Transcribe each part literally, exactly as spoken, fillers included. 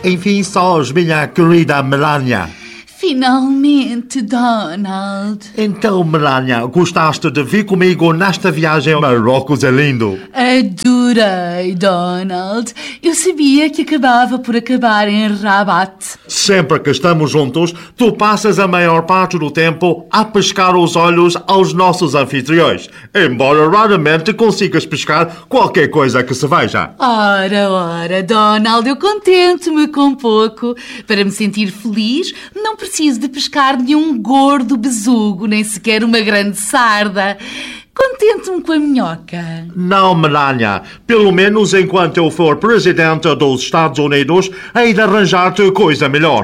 enfim, sós, minha querida Melania. Finalmente, Donald. Então, Melania, gostaste de vir comigo nesta viagem ao Marrocos? É lindo. Adorei, Donald. Eu sabia que acabava por acabar em Rabat. Sempre que estamos juntos, tu passas a maior parte do tempo a pescar os olhos aos nossos anfitriões, embora raramente consigas pescar qualquer coisa que se veja. Ora, ora, Donald, eu contento-me com pouco. Para me sentir feliz, não preciso de pescar nenhum gordo besugo, nem sequer uma grande sarda. Contento-me com a minhoca. Não, Melania. Pelo menos enquanto eu for presidente dos Estados Unidos, hei de arranjar-te coisa melhor.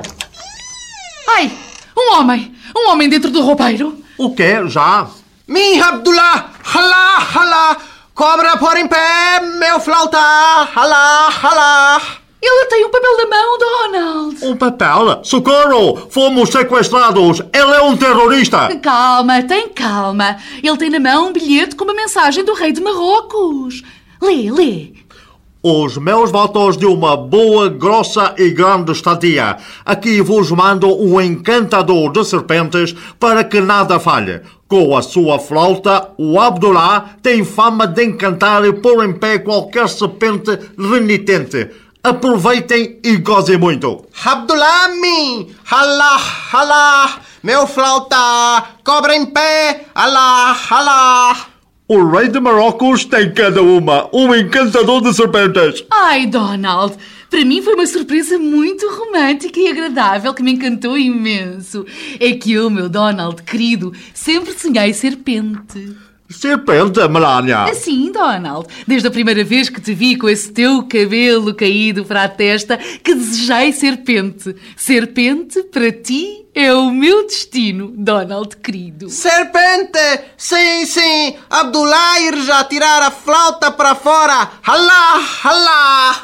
Ai, um homem! Um homem dentro do roupeiro. O quê? Já? Mi Abdullah! Halá, halá! Cobra por em pé, meu flauta! Halá, halá! Ele tem um papel na mão, Donald. Um papel? Socorro! Fomos sequestrados! Ele é um terrorista! Calma, tem calma. Ele tem na mão um bilhete com uma mensagem do rei de Marrocos. Lê, lê. Os meus votos de uma boa, grossa e grande estadia. Aqui vos mando um encantador de serpentes para que nada falhe. Com a sua flauta, o Abdullah tem fama de encantar e pôr em pé qualquer serpente renitente. Aproveitem e gozem muito. Abdullah, mi! Halá, halá! Meu flauta! Cobra em pé! Halá, halá! O rei de Marrocos tem cada uma, um encantador de serpentes. Ai, Donald, para mim foi uma surpresa muito romântica e agradável que me encantou imenso. É que eu, meu Donald querido, sempre sonhei serpente. Serpente, Melania? Sim, Donald. Desde a primeira vez que te vi com esse teu cabelo caído para a testa, que desejei serpente. Serpente, para ti, é o meu destino, Donald querido. Serpente! Sim, sim! Abdullah ir já tirar a flauta para fora! Halá, halá!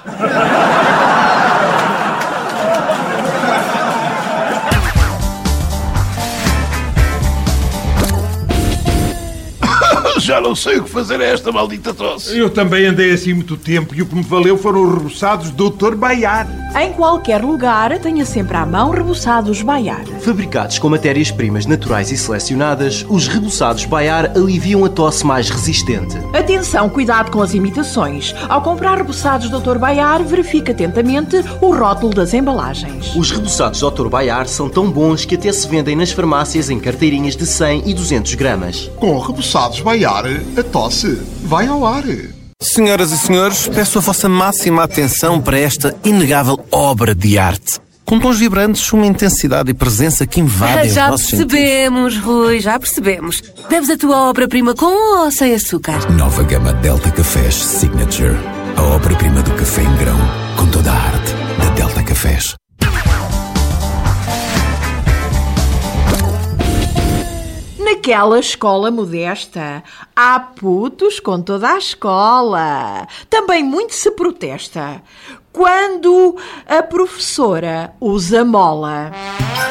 Já não sei o que fazer a esta maldita tosse. Eu também andei assim muito tempo e o que me valeu foram os reboçados doutor Baiar. Em qualquer lugar, tenha sempre à mão reboçados Baiar. Fabricados com matérias-primas naturais e selecionadas, os reboçados Baiar aliviam a tosse mais resistente. Atenção, cuidado com as imitações. Ao comprar reboçados doutor Baiar, verifique atentamente o rótulo das embalagens. Os reboçados doutor Baiar são tão bons que até se vendem nas farmácias em carteirinhas de cem e duzentos gramas. Com reboçados Baiar, a tosse vai ao ar. Senhoras e senhores, peço a vossa máxima atenção para esta inegável obra de arte. Com tons vibrantes, uma intensidade e presença que invadem Já os nossos percebemos, sentidos. Rui, já percebemos. Bebes a tua obra-prima com ou sem açúcar? Nova gama Delta Cafés Signature. A obra-prima do café em grão, com toda a arte da Delta Cafés. Naquela escola modesta, há putos com toda a escola. Também muito se protesta quando a professora usa mola.